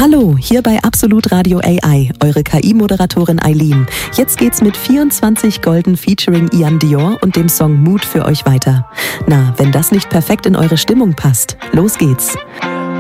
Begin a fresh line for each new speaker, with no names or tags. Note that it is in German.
Hallo, hier bei Absolut Radio AI, eure KI-Moderatorin Eileen. Jetzt geht's mit 24 Golden featuring Ian Dior und dem Song Mood für euch weiter. Na, wenn das nicht perfekt in eure Stimmung passt, los geht's.